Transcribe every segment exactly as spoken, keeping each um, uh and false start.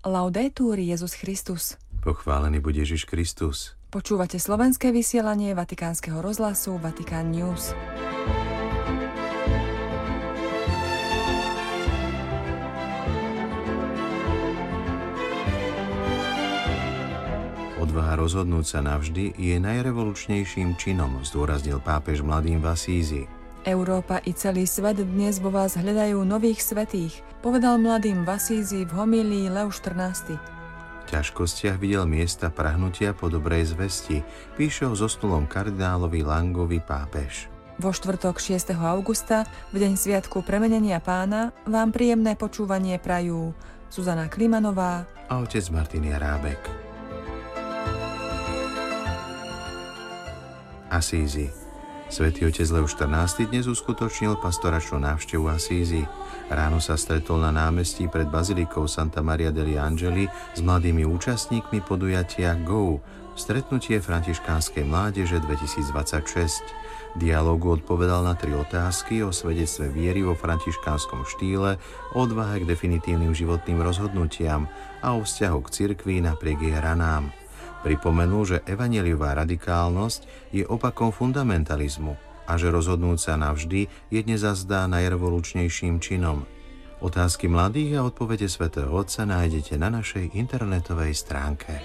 Laudetur Jesus Christus. Pochválený buď Ježiš Kristus. Počúvate slovenské vysielanie Vatikánskeho rozhlasu Vatikán News. Odvaha rozhodnúť sa navždy je najrevolučnejším činom, zdôraznil pápež mladým v Asízi. Európa i celý svet dnes vo vás hľadajú nových svätých, povedal mladým v Asízi v homílii Leo štrnásty. V ťažkostiach videl miesta prahnutia po dobrej zvesti, píše o zosnulom kardinálovi Langovi pápež. Vo štvrtok šiesteho augusta, v deň sviatku premenenia Pána, vám príjemné počúvanie prajú Zuzana Klimanová a otec Martin Jarábek. Asízi. Svätý otec Leo štrnásty dnes uskutočnil pastoračnú návštevu Asízi. Ráno sa stretol na námestí pred bazilikou Santa Maria degli Angeli s mladými účastníkmi podujatia Go, stretnutie františkánskej mládeže dvetisícdvadsaťšesť. Dialógu odpovedal na tri otázky o svedectve viery vo františkánskom štýle, o odvahe k definitívnym životným rozhodnutiam a o vzťahu k cirkvi napriek jej ranám. Pripomenul, že evanjeliová radikálnosť je opakom fundamentalizmu a že rozhodnúť sa navždy je dnes zazdá najrevolučnejším činom. Otázky mladých a odpovede svätého Otca nájdete na našej internetovej stránke.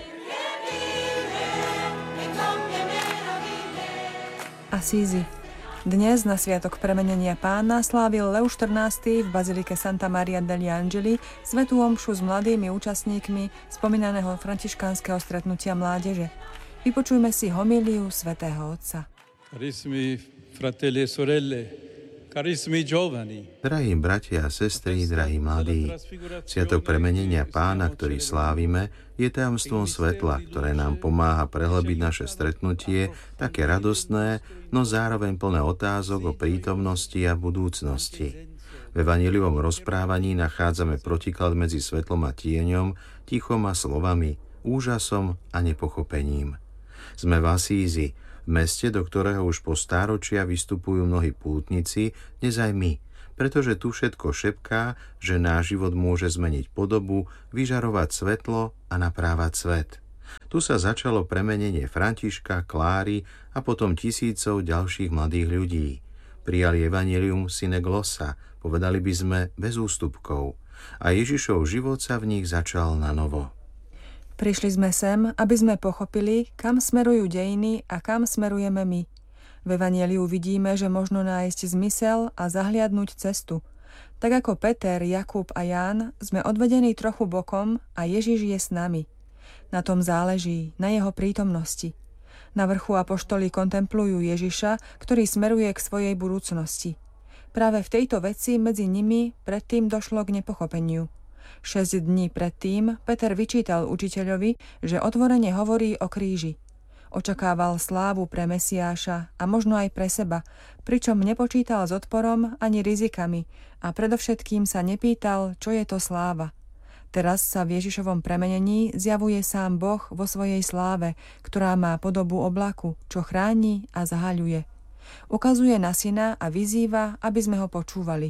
Asízi. Dnes na sviatok premenenia Pána slávil Leo štrnásty v bazilike Santa Maria degli Angeli svätú omšu s mladými účastníkmi spomínaného františkánskeho stretnutia mládeže. Vypočujme si homíliu svätého Otca. Carissimi fratelli e sorelle, carissimi giovani. Drahí bratia a sestry, drahí mladí, sviatok premenenia Pána, ktorý slávime, je tajomstvom svetla, ktoré nám pomáha prehlbiť naše stretnutie, také radostné, no zároveň plné otázok o prítomnosti a budúcnosti. V evanjeliovom rozprávaní nachádzame protiklad medzi svetlom a tieňom, tichom a slovami, úžasom a nepochopením. Sme v Asízi, v meste, do ktorého už po stáročia vystupujú mnohí pútnici, dnes aj my, pretože tu všetko šepká, že náš život môže zmeniť podobu, vyžarovať svetlo a naprávať svet. Tu sa začalo premenenie Františka, Kláry a potom tisícov ďalších mladých ľudí. Prijali evanjelium sine glossa, povedali by sme bez ústupkov, a Ježišov život sa v nich začal na novo. Prišli sme sem, aby sme pochopili, kam smerujú dejiny a kam smerujeme my. V evanjeliu vidíme, že možno nájsť zmysel a zahliadnúť cestu. Tak ako Peter, Jakub a Ján sme odvedení trochu bokom a Ježiš je s nami. Na tom záleží, na jeho prítomnosti. Na vrchu apoštoli kontemplujú Ježiša, ktorý smeruje k svojej budúcnosti. Práve v tejto veci medzi nimi predtým došlo k nepochopeniu. Šesť dní predtým Peter vyčítal učiteľovi, že otvorene hovorí o kríži. Očakával slávu pre Mesiáša a možno aj pre seba, pričom nepočítal s odporom ani rizikami a predovšetkým sa nepýtal, čo je to sláva. Teraz sa v Ježišovom premenení zjavuje sám Boh vo svojej sláve, ktorá má podobu oblaku, čo chráni a zahaľuje. Ukazuje na syna a vyzýva, aby sme ho počúvali.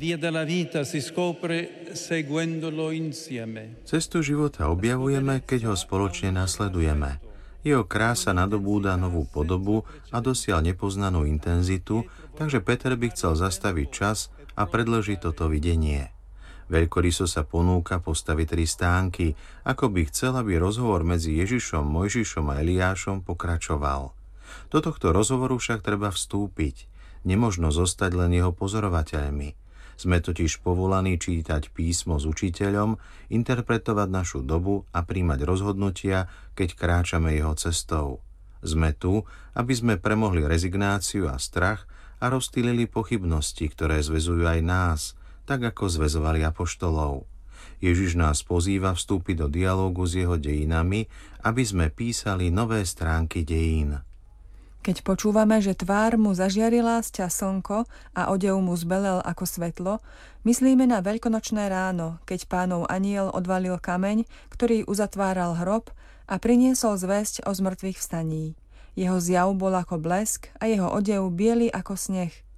Cestu života objavujeme, keď ho spoločne nasledujeme. Jeho krása nadobúda novú podobu a dosiaľ nepoznanú intenzitu, takže Peter by chcel zastaviť čas a predĺžiť toto videnie. Veľkoryso sa ponúka postaviť tri stánky, ako by chcel, aby rozhovor medzi Ježišom, Mojžišom a Eliášom pokračoval. Do tohto rozhovoru však treba vstúpiť. Nemožno zostať len jeho pozorovateľmi. Sme totiž povolaní čítať písmo s učiteľom, interpretovať našu dobu a príjmať rozhodnutia, keď kráčame jeho cestou. Sme tu, aby sme premohli rezignáciu a strach a rozptýlili pochybnosti, ktoré zväzujú aj nás, tak ako zväzovali apoštolov. Ježiš nás pozýva vstúpiť do dialógu s jeho dejinami, aby sme písali nové stránky dejín. Keď počúvame, že tvár mu zažiarila sťa slnko a odev mu zbelel ako svetlo, myslíme na veľkonočné ráno, keď Pánov anjel odvalil kameň, ktorý uzatváral hrob a priniesol zvesť o zmrtvých vstaní. Jeho zjav bol ako blesk a jeho odev biely ako sneh.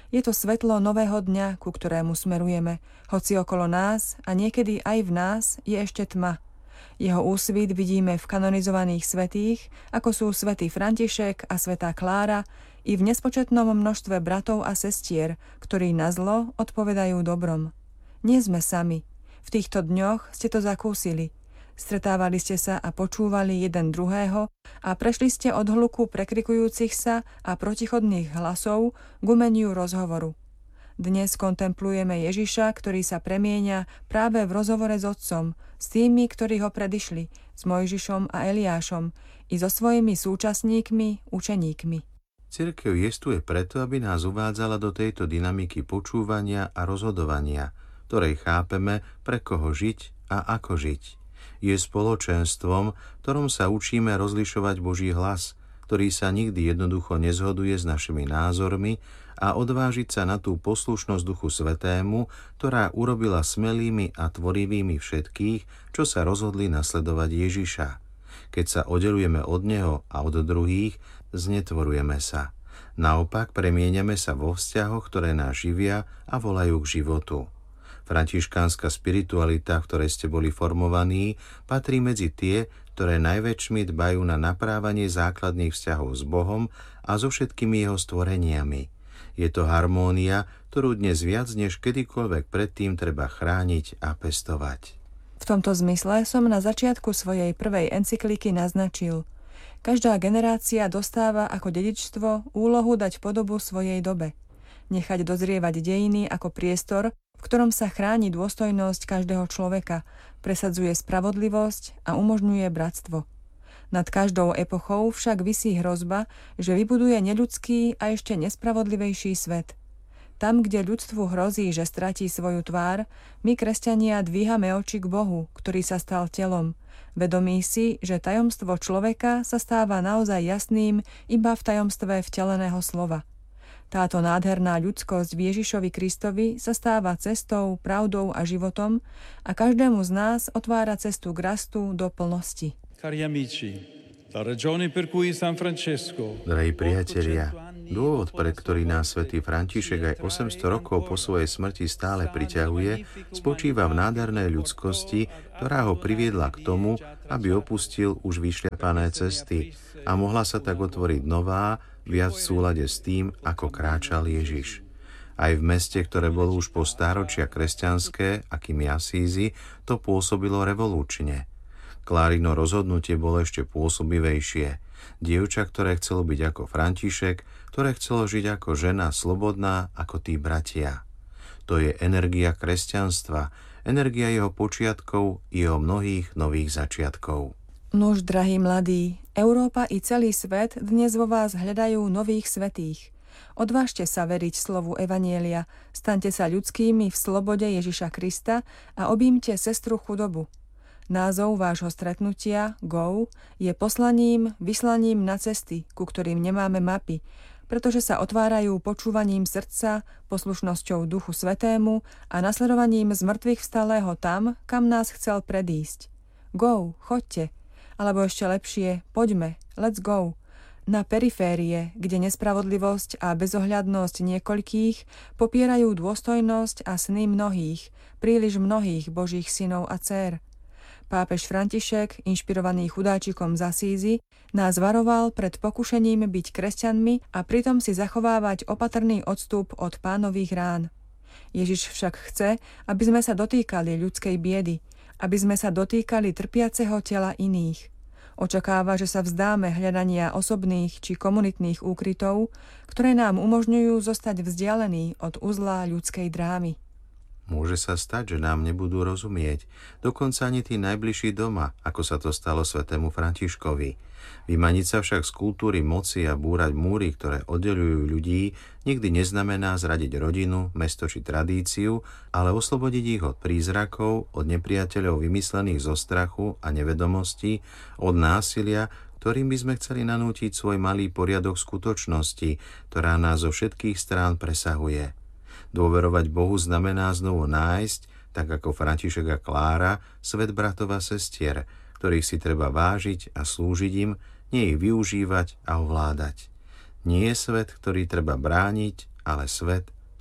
Je to svetlo nového dňa, ku ktorému smerujeme, hoci okolo nás a niekedy aj v nás je ešte tma. Jeho úsvit vidíme v kanonizovaných svätých, ako sú svätý František a svätá Klára, i v nespočetnom množstve bratov a sestier, ktorí na zlo odpovedajú dobrom. Nie sme sami. V týchto dňoch ste to zakúsili. Stretávali ste sa a počúvali jeden druhého a prešli ste od hluku prekrikujúcich sa a protichodných hlasov k umeniu rozhovoru. Dnes kontemplujeme Ježiša, ktorý sa premieňa práve v rozhovore s Otcom, s tými, ktorí ho predišli, s Mojžišom a Eliášom, i so svojimi súčasníkmi, učeníkmi. Cirkev jestuje preto, aby nás uvádzala do tejto dynamiky počúvania a rozhodovania, ktorej chápeme, pre koho žiť a ako žiť. Je spoločenstvom, v ktorom sa učíme rozlišovať Boží hlas, ktorý sa nikdy jednoducho nezhoduje s našimi názormi, a odvážiť sa na tú poslušnosť Duchu Svätému, ktorá urobila smelými a tvorivými všetkých, čo sa rozhodli nasledovať Ježiša. Keď sa oddelujeme od Neho a od druhých, znetvorujeme sa. Naopak premieňame sa vo vzťahoch, ktoré nás živia a volajú k životu. Františkánska spiritualita, v ktorej ste boli formovaní, patrí medzi tie, ktoré najväčšmi dbajú na naprávanie základných vzťahov s Bohom a so všetkými jeho stvoreniami. Je to harmónia, ktorú dnes viac než kedykoľvek predtým treba chrániť a pestovať. V tomto zmysle som na začiatku svojej prvej encykliky naznačil: každá generácia dostáva ako dedičstvo úlohu dať podobu svojej dobe. Nechať dozrievať dejiny ako priestor, v ktorom sa chráni dôstojnosť každého človeka, presadzuje spravodlivosť a umožňuje bratstvo. Nad každou epochou však visí hrozba, že vybuduje neľudský a ešte nespravodlivejší svet. Tam, kde ľudstvu hrozí, že stratí svoju tvár, my, kresťania, dvíhame oči k Bohu, ktorý sa stal telom, vedomí si, že tajomstvo človeka sa stáva naozaj jasným iba v tajomstve vteleného slova. Táto nádherná ľudskosť v Ježišovi Kristovi sa stáva cestou, pravdou a životom a každému z nás otvára cestu k rastu do plnosti. Cari amici, la ragione per cui San Francesco, Drahí priatelia, dôvod, pre ktorý nás svätý František aj osemsto rokov po svojej smrti stále priťahuje, spočíva v nádhernej ľudskosti, ktorá ho priviedla k tomu, aby opustil už vyšľapané cesty a mohla sa tak otvoriť nová, viac v súlade s tým, ako kráčal Ježiš. Aj v meste, ktoré bolo už po stáročia kresťanské, akým je Asízi, to pôsobilo revolučne. Klárino rozhodnutie bolo ešte pôsobivejšie. Dievča, ktoré chcelo byť ako František, ktoré chcelo žiť ako žena slobodná, ako tí bratia. To je energia kresťanstva, energia jeho počiatkov i jeho mnohých nových začiatkov. Nuž, drahí mladí, Európa i celý svet dnes vo vás hľadajú nových svätých. Odvážte sa veriť slovu Evanjelia, staňte sa ľudskými v slobode Ježiša Krista a objímte sestru chudobu. Názov vášho stretnutia, Go, je poslaním, vyslaním na cesty, ku ktorým nemáme mapy, pretože sa otvárajú počúvaním srdca, poslušnosťou Duchu Svätému a nasledovaním zmrtvých vstalého tam, kam nás chcel predísť. Go, choďte, alebo ešte lepšie, poďme, let's go, na periférie, kde nespravodlivosť a bezohľadnosť niekoľkých popierajú dôstojnosť a sny mnohých, príliš mnohých Božích synov a dcér. Pápež František, inšpirovaný chudáčikom z Asízy, nás varoval pred pokušením byť kresťanmi a pritom si zachovávať opatrný odstup od Pánových rán. Ježiš však chce, aby sme sa dotýkali ľudskej biedy, aby sme sa dotýkali trpiaceho tela iných. Očakáva, že sa vzdáme hľadania osobných či komunitných úkrytov, ktoré nám umožňujú zostať vzdialení od uzla ľudskej drámy. Môže sa stať, že nám nebudú rozumieť, dokonca ani tí najbližší doma, ako sa to stalo svätému Františkovi. Vymaniť sa však z kultúry moci a búrať múry, ktoré oddeľujú ľudí, nikdy neznamená zradiť rodinu, mesto či tradíciu, ale oslobodiť ich od prízrakov, od nepriateľov vymyslených zo strachu a nevedomosti, od násilia, ktorým by sme chceli nanútiť svoj malý poriadok skutočnosti, ktorá nás zo všetkých strán presahuje. Dôverovať Bohu znamená znovu nájsť, tak ako František a Klára, svet bratov a sestier, ktorých si treba vážiť a slúžiť im, nie ich využívať a ovládať. Nie je svet, ktorý treba brániť, ale svet,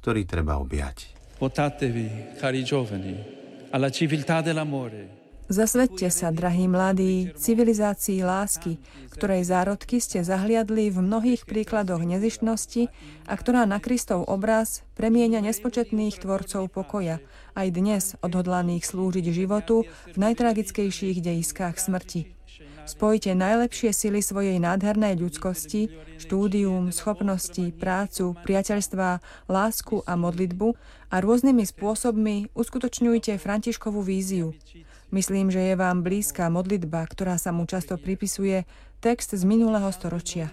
ktorý treba objať. Votatevi, cari giovani, alla civiltà dell'amore. Zasvedte sa, drahí mladí, civilizácii lásky, ktorej zárodky ste zahliadli v mnohých príkladoch nezištnosti a ktorá na Kristov obraz premieňa nespočetných tvorcov pokoja, aj dnes odhodlaných slúžiť životu v najtragickejších dejiskách smrti. Spojite najlepšie sily svojej nádhernej ľudskosti, štúdium, schopnosti, prácu, priateľstvá, lásku a modlitbu a rôznymi spôsobmi uskutočňujte Františkovú víziu. Myslím, že je vám blízka modlitba, ktorá sa mu často pripisuje, text z minulého storočia.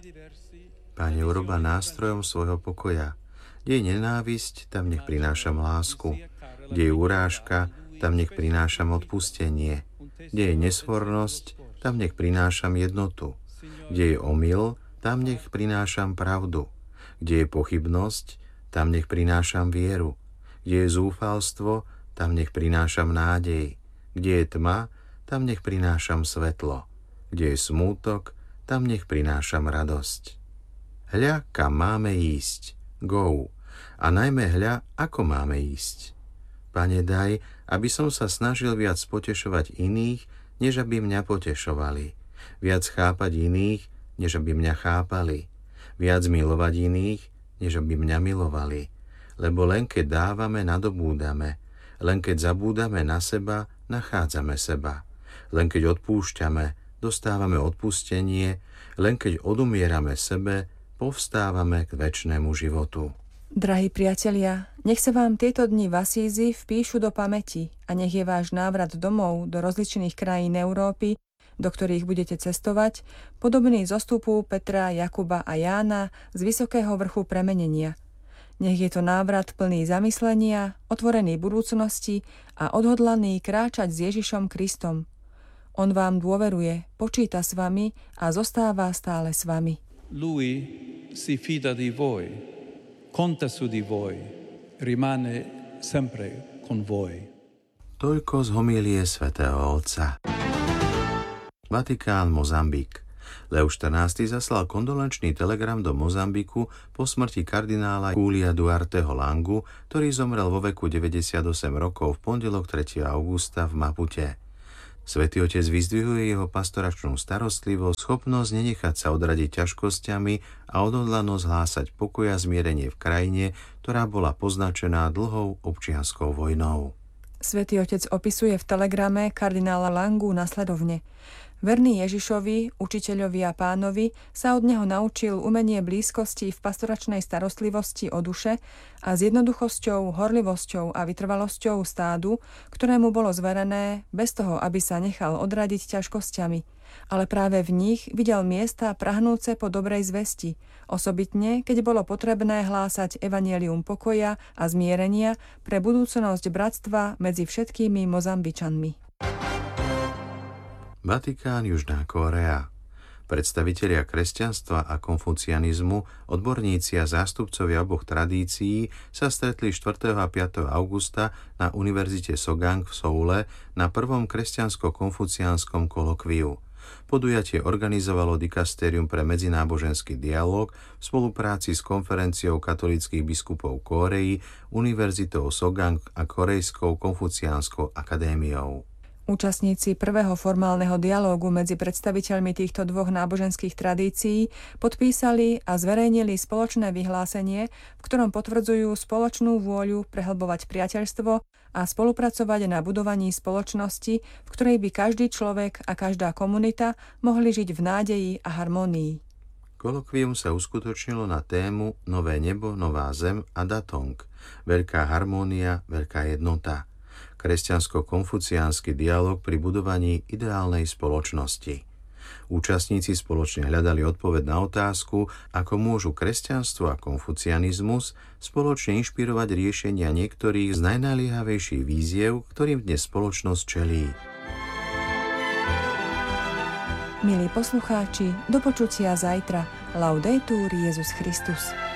Pane, uroba nástrojom svojho pokoja. Kde je nenávisť, tam nech prinášam lásku. Kde je urážka, tam nech prinášam odpustenie. Kde je nesvornosť, tam nech prinášam jednotu. Kde je omyl, tam nech prinášam pravdu. Kde je pochybnosť, tam nech prinášam vieru. Kde je zúfalstvo, tam nech prinášam nádej. Kde je tma, tam nech prinášam svetlo. Kde je smútok, tam nech prinášam radosť. Hľa, kam máme ísť. Go. A najmä hľa, ako máme ísť. Pane, daj, aby som sa snažil viac potešovať iných, než aby mňa potešovali. Viac chápať iných, než aby mňa chápali. Viac milovať iných, než aby mňa milovali. Lebo len keď dávame, nadobúdame. Len keď zabúdame na seba, nachádzame seba. Len keď odpúšťame, dostávame odpustenie. Len keď odumierame sebe, povstávame k večnému životu. Drahí priatelia, nech sa vám tieto dni v Asízi vpíšu do pamäti a nech je váš návrat domov do rozličných krajín Európy, do ktorých budete cestovať, podobný zostupu Petra, Jakuba a Jána z vysokého vrchu premenenia. Nech je to návrat plný zamyslenia, otvorený budúcnosti a odhodlaný kráčať s Ježišom Kristom. On vám dôveruje, počíta s vami a zostáva stále s vami. Lui si fida di voi, conta su di voi, rimane sempre con voi. Toľko z homílie svätého Otca. Vatikán, Mozambik. Leo štrnásty zaslal kondolenčný telegram do Mozambiku po smrti kardinála Julia Duarteho Langu, ktorý zomrel vo veku deväťdesiatosem rokov v pondelok tretieho augusta v Mapute. Svätý Otec vyzdvihuje jeho pastoračnú starostlivosť, schopnosť nenechať sa odradiť ťažkosťami a odhodlanosť hlásať pokoj a zmierenie v krajine, ktorá bola poznačená dlhou občianskou vojnou. Svätý Otec opisuje v telegrame kardinála Langu nasledovne. Verný Ježišovi, učiteľovi a pánovi, sa od neho naučil umenie blízkosti v pastoračnej starostlivosti o duše a s jednoduchosťou, horlivosťou a vytrvalosťou stádu, ktorému bolo zverené, bez toho, aby sa nechal odradiť ťažkosťami. Ale práve v nich videl miesta prahnúce po dobrej zvesti, osobitne, keď bolo potrebné hlásať evanjelium pokoja a zmierenia pre budúcnosť bratstva medzi všetkými Mozambičanmi. Vatikán, Južná Kórea. Predstavitelia kresťanstva a konfucianizmu, odborníci a zástupcovia oboch tradícií sa stretli štvrtého a piateho augusta na Univerzite Sogang v Soule na prvom kresťansko-konfuciánskom kolokviu. Podujatie organizovalo Dikastérium pre medzináboženský dialóg v spolupráci s Konferenciou katolíckych biskupov Kórei, Univerzitou Sogang a Korejskou konfuciánskou akadémiou. Účastníci prvého formálneho dialógu medzi predstaviteľmi týchto dvoch náboženských tradícií podpísali a zverejnili spoločné vyhlásenie, v ktorom potvrdzujú spoločnú vôľu prehlbovať priateľstvo a spolupracovať na budovaní spoločnosti, v ktorej by každý človek a každá komunita mohli žiť v nádeji a harmónii. Kolokvium sa uskutočnilo na tému Nové nebo, nová zem a Datong. Veľká harmónia, veľká jednota. Kresťansko-konfuciánsky dialóg pri budovaní ideálnej spoločnosti. Účastníci spoločne hľadali odpoveď na otázku, ako môžu kresťanstvo a konfucianizmus spoločne inšpirovať riešenia niektorých z najnaliehavejších víziev, ktorým dnes spoločnosť čelí. Milí poslucháči, do počutia zajtra. Laudetur Jesus Christus.